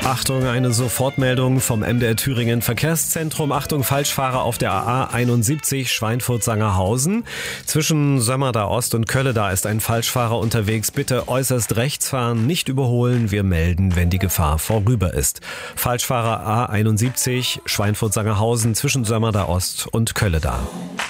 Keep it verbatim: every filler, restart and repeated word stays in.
Achtung, eine Sofortmeldung vom M D R Thüringen Verkehrszentrum. Achtung, Falschfahrer auf der A A einundsiebzig Schweinfurt-Sangerhausen. Zwischen Sömmerda Ost und Kölleda ist ein Falschfahrer unterwegs. Bitte äußerst rechts fahren, nicht überholen. Wir melden, wenn die Gefahr vorüber ist. Falschfahrer A einundsiebzig Schweinfurt-Sangerhausen zwischen Sömmerda Ost und Kölleda.